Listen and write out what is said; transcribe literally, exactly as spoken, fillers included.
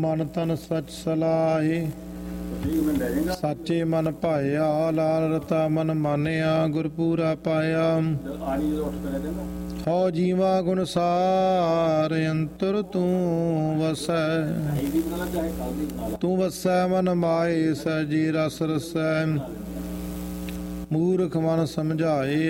ਮਨ ਤਨ ਸਚ ਸਲਾਹੇ, ਸਾਚੇ ਮਨ ਭਾਇਆ। ਲਾਲ ਰਤਾ ਮਨ ਮਾਨਿਆ, ਗੁਰਪੂਰਾ ਪਾਇਆ। ਹਉ ਜੀਵਾ ਗੁਣ ਸਾਰ, ਅੰਤਰ ਤੂੰ ਵਸੈ। ਤੂੰ ਵਸੈ ਮਨ ਮਾਏ, ਸਹਿਜੀ ਰਸ ਰਸੈ। ਮੂਰਖ ਮਨ ਸਮਝਾਏ,